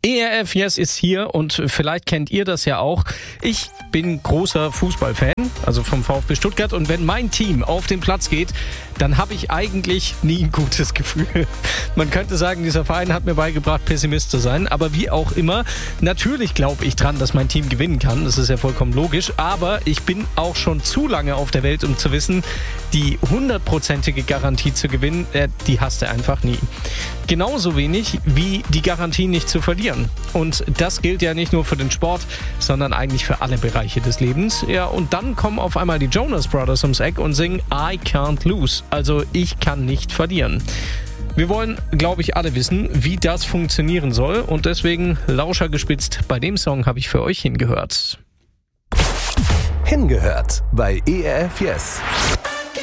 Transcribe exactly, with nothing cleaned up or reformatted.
E R F Yes ist hier und vielleicht kennt ihr das ja auch. Ich bin großer Fußballfan, also vom VfB Stuttgart, und wenn mein Team auf den Platz geht, dann habe ich eigentlich nie ein gutes Gefühl. Man könnte sagen, dieser Verein hat mir beigebracht, Pessimist zu sein, aber wie auch immer, natürlich glaube ich dran, dass mein Team gewinnen kann, das ist ja vollkommen logisch, aber ich bin auch schon zu lange auf der Welt, um zu wissen, die hundertprozentige Garantie zu gewinnen, äh, die hast du einfach nie. Genauso wenig wie die Garantie nicht zu verlieren. Und das gilt ja nicht nur für den Sport, sondern eigentlich für alle Bereiche des Lebens. Ja, und dann kommen auf einmal die Jonas Brothers ums Eck und singen I can't lose. Also ich kann nicht verlieren. Wir wollen, glaube ich, alle wissen, wie das funktionieren soll. Und deswegen Lauscher gespitzt. Bei dem Song habe ich für euch hingehört. Hingehört bei E R F Yes.